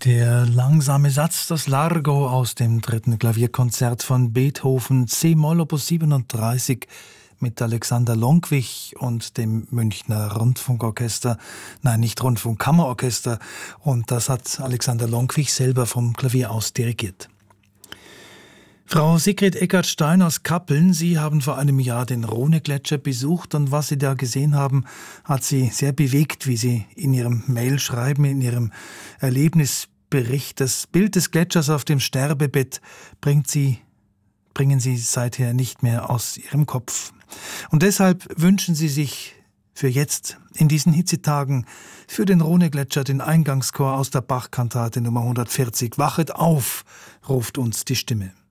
Der langsame Satz, das Largo aus dem dritten Klavierkonzert von Beethoven, C-Moll Opus 37 mit Alexander Lonkwich und dem Münchner Rundfunkorchester, nein, nicht Rundfunkkammerorchester, und das hat Alexander Lonkwich selber vom Klavier aus dirigiert. Frau Sigrid Eckert-Stein aus Kappeln, Sie haben vor einem Jahr den Rhone-Gletscher besucht, und was Sie da gesehen haben, hat Sie sehr bewegt, wie Sie in Ihrem Mail schreiben, in Ihrem Erlebnisbericht. Das Bild des Gletschers auf dem Sterbebett bringen Sie seither nicht mehr aus Ihrem Kopf. Und deshalb wünschen Sie sich für jetzt, in diesen Hitzetagen, für den Rhone-Gletscher den Eingangschor aus der Bach-Kantate Nummer 140. Wachet auf, ruft uns die Stimme.